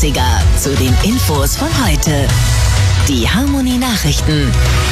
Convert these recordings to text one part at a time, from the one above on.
80er zu den Infos von heute. Die Harmony Nachrichten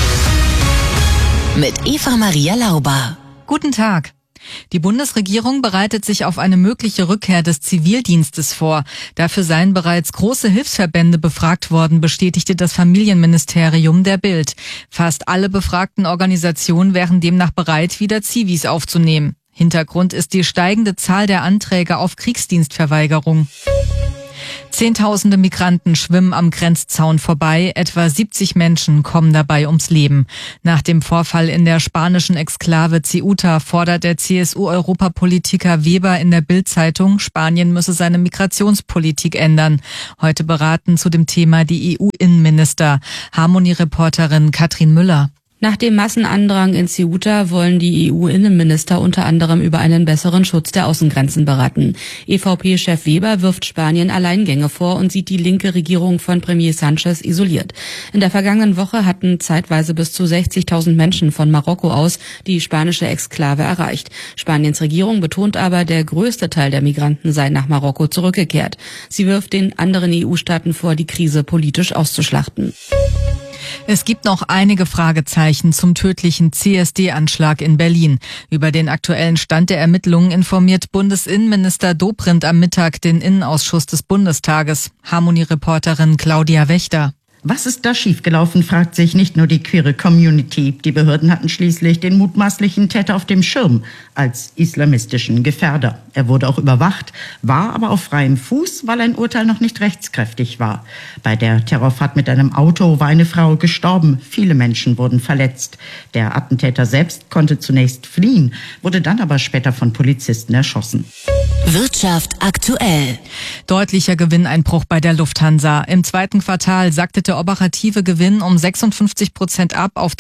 mit Eva Maria Lauber. Guten Tag. Die Bundesregierung bereitet sich auf eine mögliche Rückkehr des Zivildienstes vor. Dafür seien bereits große Hilfsverbände befragt worden, bestätigte das Familienministerium der Bild. Fast alle befragten Organisationen wären demnach bereit, wieder Zivis aufzunehmen. Hintergrund ist die steigende Zahl der Anträge auf Kriegsdienstverweigerung. Zehntausende Migranten schwimmen am Grenzzaun vorbei, etwa 70 Menschen kommen dabei ums Leben. Nach dem Vorfall in der spanischen Exklave Ceuta fordert der CSU-Europapolitiker Weber in der Bild-Zeitung, Spanien müsse seine Migrationspolitik ändern. Heute beraten zu dem Thema die EU-Innenminister. Harmony-Reporterin Katrin Müller. Nach dem Massenandrang in Ceuta wollen die EU-Innenminister unter anderem über einen besseren Schutz der Außengrenzen beraten. EVP-Chef Weber wirft Spanien Alleingänge vor und sieht die linke Regierung von Premier Sánchez isoliert. In der vergangenen Woche hatten zeitweise bis zu 60.000 Menschen von Marokko aus die spanische Exklave erreicht. Spaniens Regierung betont aber, der größte Teil der Migranten sei nach Marokko zurückgekehrt. Sie wirft den anderen EU-Staaten vor, die Krise politisch auszuschlachten. Es gibt noch einige Fragezeichen zum tödlichen CSD-Anschlag in Berlin. Über den aktuellen Stand der Ermittlungen informiert Bundesinnenminister Dobrindt am Mittag den Innenausschuss des Bundestages. Harmony-Reporterin Claudia Wächter. Was ist da schiefgelaufen, fragt sich nicht nur die queere Community. Die Behörden hatten schließlich den mutmaßlichen Täter auf dem Schirm als islamistischen Gefährder. Er wurde auch überwacht, war aber auf freiem Fuß, weil ein Urteil noch nicht rechtskräftig war. Bei der Terrorfahrt mit einem Auto war eine Frau gestorben. Viele Menschen wurden verletzt. Der Attentäter selbst konnte zunächst fliehen, wurde dann aber später von Polizisten erschossen. Wirtschaft aktuell. Deutlicher Gewinneinbruch bei der Lufthansa. Im zweiten Quartal sackte der operative Gewinn um 56% ab auf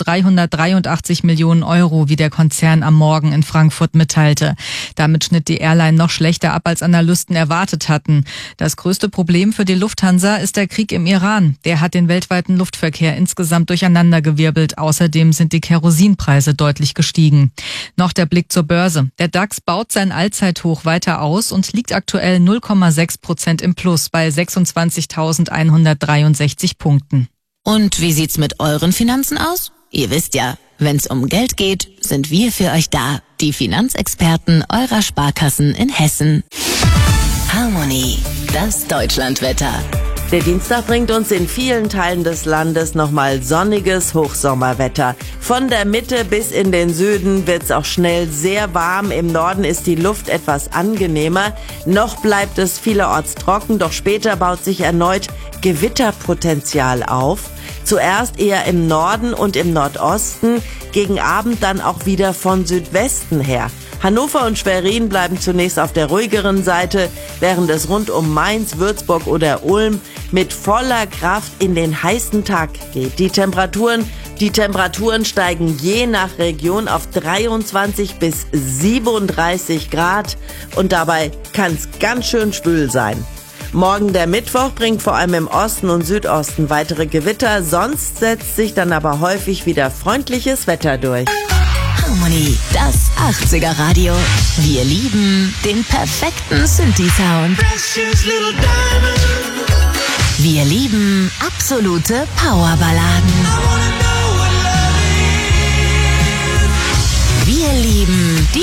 383 Millionen Euro, wie der Konzern am Morgen in Frankfurt mitteilte. Damit schnitt die Airline noch schlechter ab, als Analysten erwartet hatten. Das größte Problem für die Lufthansa ist der Krieg im Iran. Der hat den weltweiten Luftverkehr insgesamt durcheinandergewirbelt. Außerdem sind die Kerosinpreise deutlich gestiegen. Noch der Blick zur Börse. Der DAX baut sein Allzeithoch weiter aus und liegt aktuell 0,6% im Plus bei 26.163 Punkten. Und wie sieht's mit euren Finanzen aus? Ihr wisst ja, wenn's um Geld geht, sind wir für euch da. Die Finanzexperten eurer Sparkassen in Hessen. Harmony, das Deutschlandwetter. Der Dienstag bringt uns in vielen Teilen des Landes nochmal sonniges Hochsommerwetter. Von der Mitte bis in den Süden wird's auch schnell sehr warm. Im Norden ist die Luft etwas angenehmer. Noch bleibt es vielerorts trocken, doch später baut sich erneut Gewitterpotenzial auf. Zuerst eher im Norden und im Nordosten, gegen Abend dann auch wieder von Südwesten her. Hannover und Schwerin bleiben zunächst auf der ruhigeren Seite, während es rund um Mainz, Würzburg oder Ulm mit voller Kraft in den heißen Tag geht. Die Temperaturen steigen je nach Region auf 23 bis 37 Grad und dabei kann es ganz schön schwül sein. Morgen der Mittwoch bringt vor allem im Osten und Südosten weitere Gewitter, sonst setzt sich dann aber häufig wieder freundliches Wetter durch. Harmony, das 80er Radio. Wir lieben den perfekten Synthi-Sound. Wir lieben absolute Powerballaden. Wir lieben die